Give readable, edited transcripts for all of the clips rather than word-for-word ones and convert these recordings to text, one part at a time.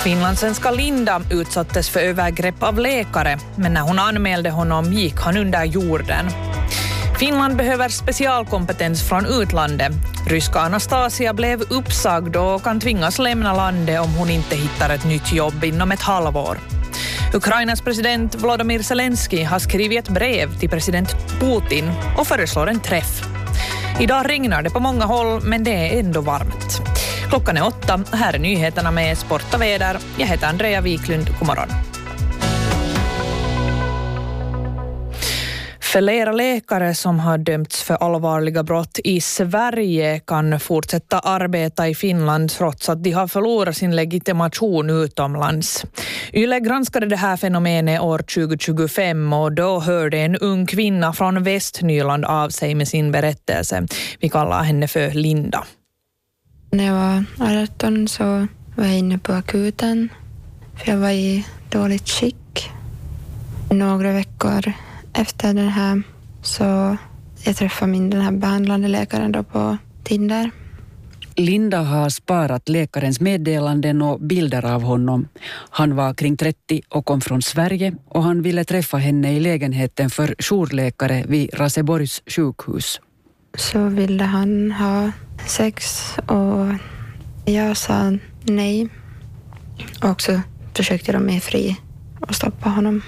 Finlandssvenska Linda utsattes för övergrepp av läkare, men när hon anmälde honom gick han under jorden. Finland behöver specialkompetens från utlandet. Ryska Anastasia blev uppsagd och kan tvingas lämna landet om hon inte hittar ett nytt jobb inom ett halvår. Ukrainas president Volodymyr Zelensky har skrivit ett brev till president Putin och föreslår en träff. Idag regnar det på många håll, men det är ändå varmt. Klockan är 8. Här är nyheterna med sport och väder. Jag heter Andrea Wiklund. God morgon. Flera läkare som har dömts för allvarliga brott i Sverige kan fortsätta arbeta i Finland trots att de har förlorat sin legitimation utomlands. Yle granskade det här fenomenet år 2025 och då hörde en ung kvinna från Västnyland av sig med sin berättelse. Vi kallar henne för Linda. När jag var 18 så var jag inne på akuten för jag var i dåligt skick. Några veckor efter den här så jag träffade den här behandlande läkaren då på Tinder. Linda har sparat läkarens meddelanden och bilder av honom. Han var kring 30 och kom från Sverige och han ville träffa henne i lägenheten för jourläkare vid Raseborgs sjukhus. Så ville han ha sex och jag sa nej. Och så försökte de mig fri och stoppa honom.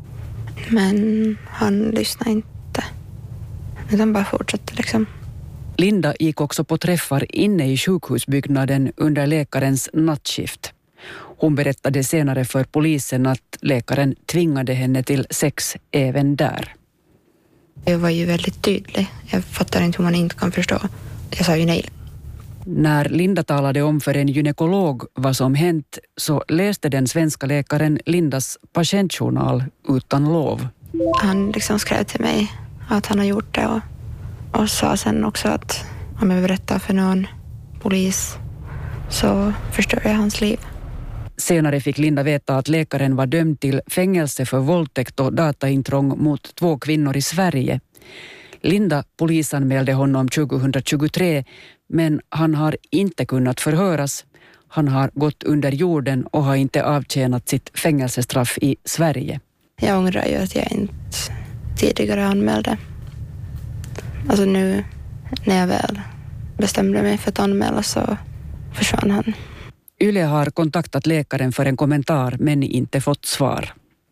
Men han lyssnade inte. Utan bara fortsatte liksom. Linda gick också på träffar inne i sjukhusbyggnaden under läkarens nattskift. Hon berättade senare för polisen att läkaren tvingade henne till sex även där. Jag var ju väldigt tydlig. Jag fattar inte hur man inte kan förstå. Jag sa ju nej. När Linda talade om för en gynekolog vad som hänt så läste den svenska läkaren Lindas patientjournal utan lov. Han liksom skrev till mig att han har gjort det och sa sen också att om jag berättar för någon polis så förstör jag hans liv. Senare fick Linda veta att läkaren var dömd till fängelse för våldtäkt och dataintrång mot 2 kvinnor i Sverige. Linda polisanmälde honom 2023, men han har inte kunnat förhöras. Han har gått under jorden och har inte avtjänat sitt fängelsestraff i Sverige. Jag ångrar ju att jag inte tidigare anmälde. Alltså nu när jag väl bestämde mig för att anmäla så försvann han. Yle har kontaktat läkaren för en kommentar men inte fått svar.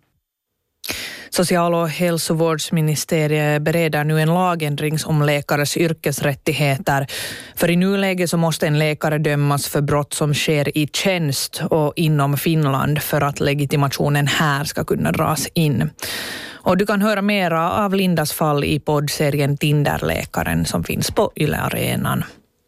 Social- och hälsovårdsministeriet bereder nu en lagändring om läkares yrkesrättigheter. För i nuläget så måste en läkare dömas för brott som sker i tjänst och inom Finland för att legitimationen här ska kunna dras in. Och du kan höra mera av Lindas fall i poddserien Tinderläkaren som finns på Yle Arenan.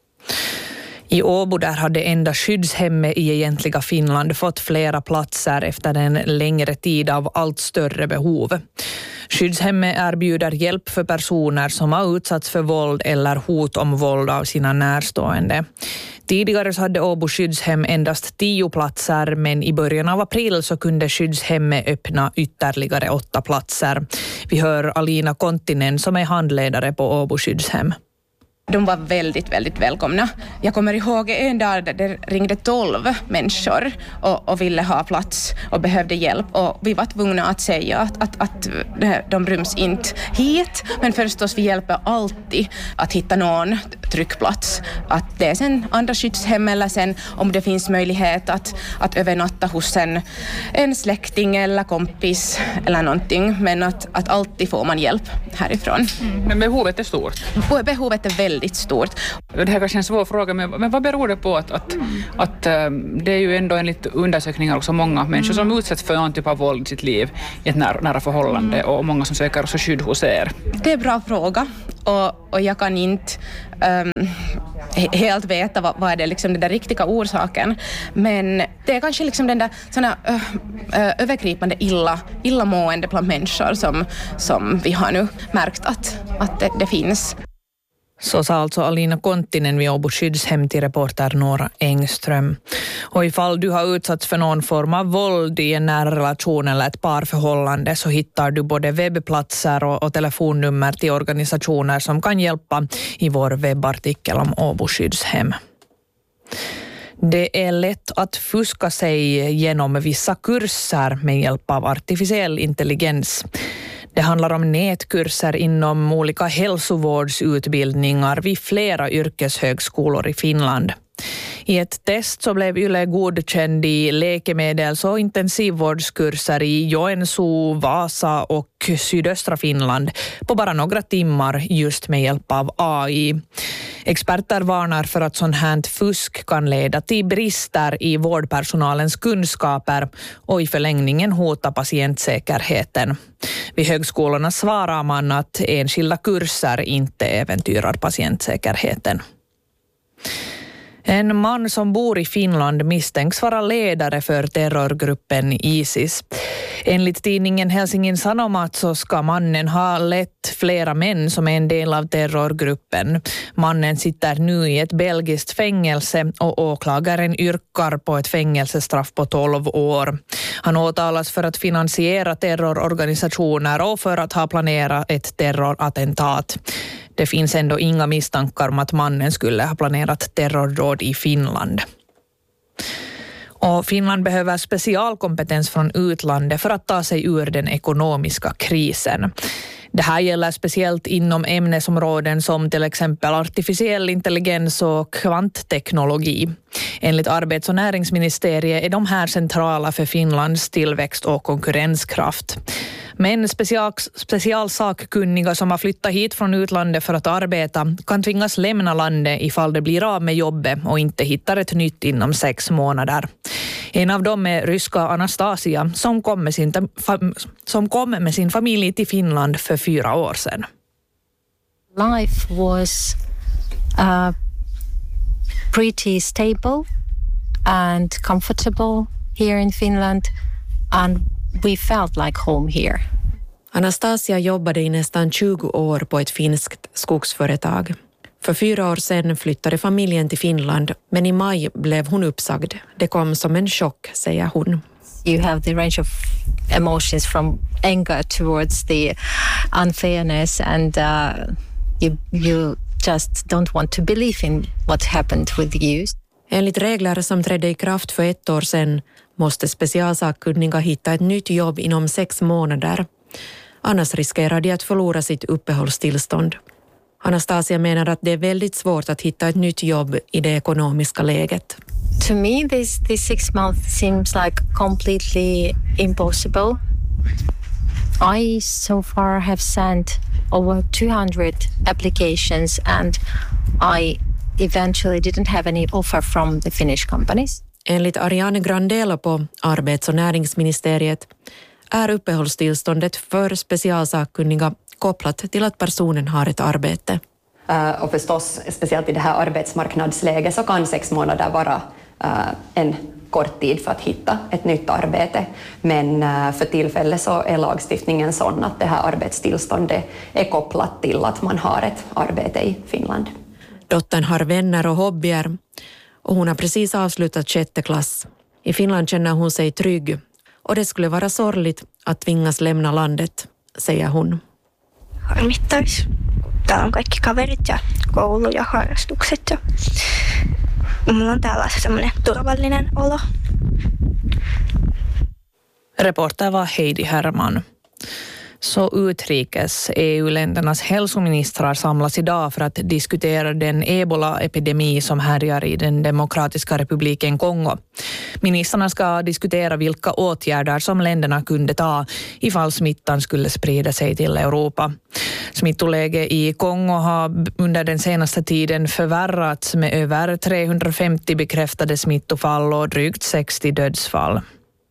I Åbo där hade enda skyddshemmet i egentliga Finland fått flera platser efter en längre tid av allt större behov. Skyddshemmet erbjuder hjälp för personer som har utsatts för våld eller hot om våld av sina närstående. Tidigare så hade Åbo skyddshem endast 10 platser, men i början av april så kunde skyddshemmet öppna ytterligare 8 platser. Vi hör Alina Konttinen som är handledare på Åbo skyddshem. De var väldigt, väldigt välkomna. Jag kommer ihåg en dag där det ringde 12 människor och ville ha plats och behövde hjälp. Och vi var tvungna att säga att de ryms inte hit. Men förstås vi hjälper alltid att hitta någon tryckplats. Att det är sen andra skyddshem eller sen om det finns möjlighet att övernatta hos en släkting eller kompis eller någonting. Men att alltid får man hjälp härifrån. Men behovet är stort? Behovet är väldigt stort. Det här kanske är en svår fråga, men vad beror det på att det är ju ändå enligt undersökningar också många människor som utsätts för någon typ av våld i sitt liv i ett nära förhållande och många som söker också skydd hos er? Det är en bra fråga och jag kan inte helt veta vad är det liksom den där riktiga orsaken, men det är kanske liksom den där såna övergripande illamående bland människor som vi har nu märkt att det finns. Så sa alltså Alina Konttinen vid Åbo skyddshem till reporter Nora Engström. Och ifall du har utsatts för någon form av våld i en nära relation eller ett parförhållande så hittar du både webbplatser och telefonnummer till organisationer som kan hjälpa i vår webbartikel om Åbo skyddshem. Det är lätt att fuska sig genom vissa kurser med hjälp av artificiell intelligens. Det handlar om nätkurser inom olika hälsovårdsutbildningar vid flera yrkeshögskolor i Finland. I ett test så blev Yle godkänd i läkemedels- och intensivvårdskurser i Joensuu, Vasa och sydöstra Finland på bara några timmar just med hjälp av AI. Experter varnar för att sånt här fusk kan leda till brister i vårdpersonalens kunskaper och i förlängningen hota patientsäkerheten. Vid högskolorna svarar man att enskilda kurser inte äventyrar patientsäkerheten. En man som bor i Finland misstänks vara ledare för terrorgruppen ISIS. Enligt tidningen Helsingin Sanomat så ska mannen ha lett flera män som är en del av terrorgruppen. Mannen sitter nu i ett belgiskt fängelse och åklagaren yrkar på ett fängelsestraff på 12 år. Han åtalas för att finansiera terrororganisationer och för att ha planerat ett terrorattentat. Det finns ändå inga misstankar om att mannen skulle ha planerat terrordåd i Finland. Och Finland behöver specialkompetens från utlandet för att ta sig ur den ekonomiska krisen. Det här gäller speciellt inom ämnesområden som till exempel artificiell intelligens och kvantteknologi. Enligt arbets- och näringsministeriet är de här centrala för Finlands tillväxt och konkurrenskraft. Men specialsakkunniga som har flyttat hit från utlandet för att arbeta kan tvingas lämna landet ifall det blir av med jobbet och inte hittar ett nytt inom 6 månader. En av dem är ryska Anastasia som kom med sin familj till Finland för 4 år sedan. Life was pretty stable and comfortable here in Finland, and we felt like home here. Anastasia jobbade i nästan 20 år på ett finskt skogsföretag. För 4 år sedan flyttade familjen till Finland, men i maj blev hon uppsagd. Det kom som en chock, säger hon. You have the range of emotions from anger towards the unfairness, and you just don't want to believe in what happened with you. Enligt regler som trädde i kraft för 1 år sedan måste specialsakkunniga hitta ett nytt jobb inom 6 månader. Annars riskerar de att förlora sitt uppehållstillstånd. Anastasia menar att det är väldigt svårt att hitta ett nytt jobb i det ekonomiska läget. To me, this 6 months seems like completely impossible. I so far have sent over 200 applications, and I eventually didn't have any offer from the Finnish companies. Enligt Ariane Grandela på arbets- och näringsministeriet är uppehållstillståndet för specialsakkunniga kopplat till att personen har ett arbete. Och förstås, speciellt i det här arbetsmarknadsläget så kan 6 månader vara en kort tid för att hitta ett nytt arbete. Men för tillfället så är lagstiftningen sån att det här arbetstillståndet är kopplat till att man har ett arbete i Finland. Dottern har vänner och hobbyer och hon har precis avslutat 6:e klass. I Finland känner hon sig trygg och det skulle vara sorgligt att tvingas lämna landet, säger hon. Harmittaisi. Täällä on kaikki kaverit ja koulu ja harrastukset ja mulla on täällä semmoinen turvallinen olo. Reporter var Heidi Herman. Så utrikes EU-ländernas hälsoministrar samlas idag för att diskutera den ebola-epidemi som härjar i den demokratiska republiken Kongo. Ministrarna ska diskutera vilka åtgärder som länderna kunde ta ifall smittan skulle sprida sig till Europa. Smittoläget i Kongo har under den senaste tiden förvärrats med över 350 bekräftade smittofall och drygt 60 dödsfall.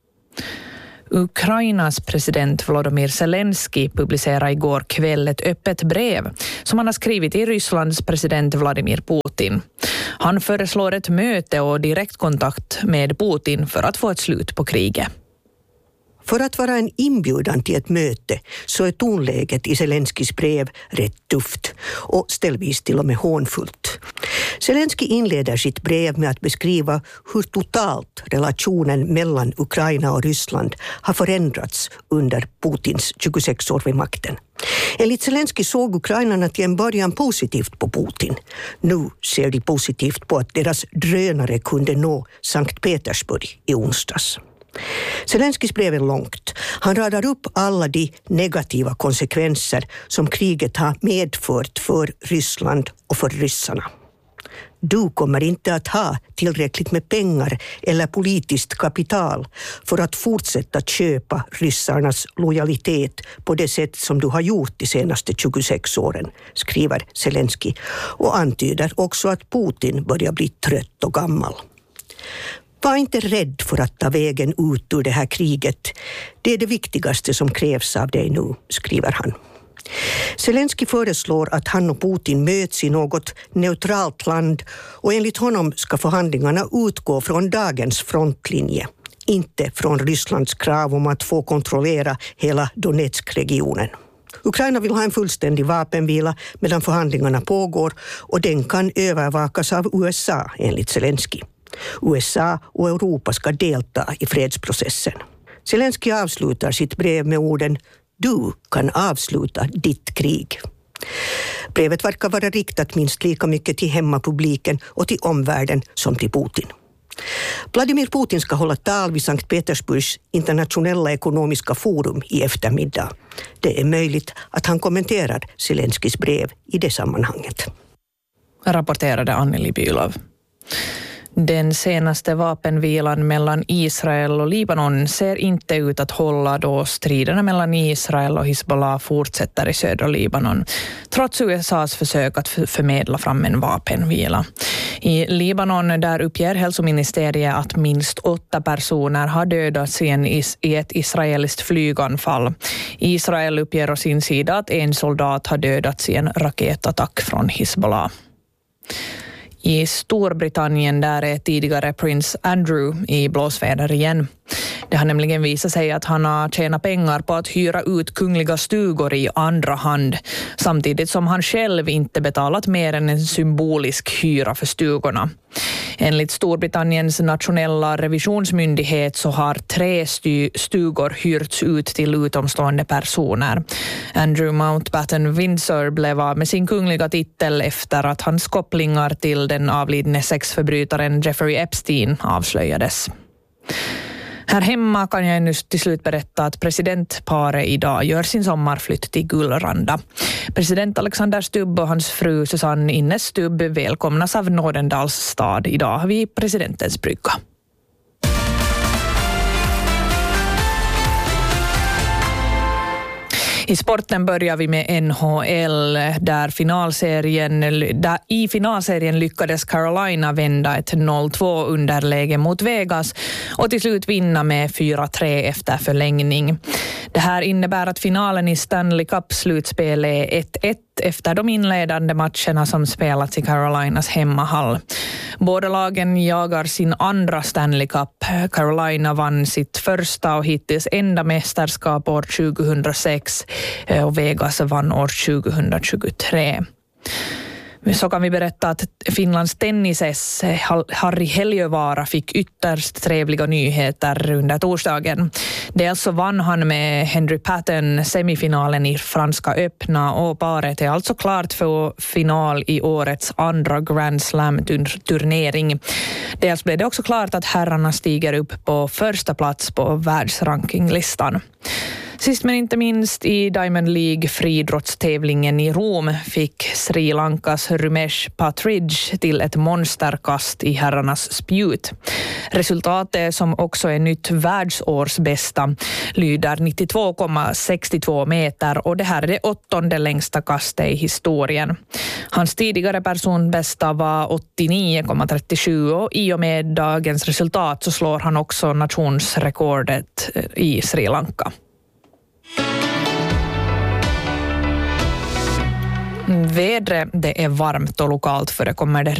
Ukrainas president Volodymyr Zelensky publicerade igår kväll ett öppet brev som han har skrivit till Rysslands president Vladimir Putin. Han föreslår ett möte och direktkontakt med Putin för att få ett slut på kriget. För att vara en inbjudan till ett möte så är tonläget i Zelenskis brev rätt tufft och ställvis till och med hånfullt. Zelensky inleder sitt brev med att beskriva hur totalt relationen mellan Ukraina och Ryssland har förändrats under Putins 26 år vid makten. Enligt Zelensky såg ukrainarna till en början positivt på Putin. Nu ser de positivt på att deras drönare kunde nå Sankt Petersburg i onsdags. Zelenskys brev är långt. Han radar upp alla de negativa konsekvenser som kriget har medfört för Ryssland och för ryssarna. Du kommer inte att ha tillräckligt med pengar eller politiskt kapital för att fortsätta köpa ryssarnas lojalitet på det sätt som du har gjort de senaste 26 åren, skriver Zelensky och antyder också att Putin börjar bli trött och gammal. Var inte rädd för att ta vägen ut ur det här kriget. Det är det viktigaste som krävs av dig nu, skriver han. Zelensky föreslår att han och Putin möts i något neutralt land och enligt honom ska förhandlingarna utgå från dagens frontlinje, inte från Rysslands krav om att få kontrollera hela Donetsk-regionen. Ukraina vill ha en fullständig vapenvila medan förhandlingarna pågår och den kan övervakas av USA enligt Zelensky. USA och Europa ska delta i fredsprocessen. Zelensky avslutar sitt brev med orden "Du kan avsluta ditt krig". Brevet verkar vara riktat minst lika mycket till hemmapubliken och till omvärlden som till Putin. Vladimir Putin ska hålla tal vid Sankt Petersburgs internationella ekonomiska forum i eftermiddag. Det är möjligt att han kommenterar Zelenskys brev i det sammanhanget. Rapporterade Anneli Bylov. Den senaste vapenvilan mellan Israel och Libanon ser inte ut att hålla då striderna mellan Israel och Hizbollah fortsätter i södra Libanon, trots USAs försök att förmedla fram en vapenvila. I Libanon där uppger hälsoministeriet att minst 8 personer har dödats i ett israeliskt flyganfall. Israel uppger å sin sida att en soldat har dödats i en raketattack från Hizbollah. I Storbritannien där är tidigare prins Andrew i blåsväder igen. Det har nämligen visat sig att han har tjänat pengar på att hyra ut kungliga stugor i andra hand, samtidigt som han själv inte betalat mer än en symbolisk hyra för stugorna. Enligt Storbritanniens nationella revisionsmyndighet så har 3 stugor hyrts ut till utomstående personer. Andrew Mountbatten Windsor blev av med sin kungliga titel efter att hans kopplingar till den avlidne sexförbrytaren Jeffrey Epstein avslöjades. Här hemma kan jag nu till slut berätta att presidentparet idag gör sin sommarflytt till Gullranda. President Alexander Stubb och hans fru Susanne Innes Stubb välkomnas av Nådendals stad idag vid presidentens brygga. I sporten börjar vi med NHL där i finalserien lyckades Carolina vända ett 0-2 underläge mot Vegas och till slut vinna med 4-3 efter förlängning. Det här innebär att finalen i Stanley Cup-slutspel är 1-1 efter de inledande matcherna som spelats i Carolinas hemmahall. Båda lagen jagar sin andra Stanley Cup. Carolina vann sitt första och hittills enda mästerskap år 2006 och Vegas vann år 2023. Så kan vi berätta att Finlands tennises Harri Heliövaara fick ytterst trevliga nyheter under torsdagen. Dels så vann han med Henry Patton semifinalen i Franska öppna och paret är alltså klart för final i årets andra Grand Slam-turnering. Dels blev det också klart att herrarna stiger upp på första plats på världsrankinglistan. Sist men inte minst i Diamond League friidrottstävlingen i Rom fick Sri Lankas Rumesh Patridge till ett monsterkast i herrarnas spjut. Resultatet, som också är nytt världsårsbästa, lyder 92,62 meter och det här är det 8:e längsta kastet i historien. Hans tidigare personbästa var 89,37 och i och med dagens resultat så slår han också nationsrekordet i Sri Lanka. Vädret, det är varmt och lokalt förekommer det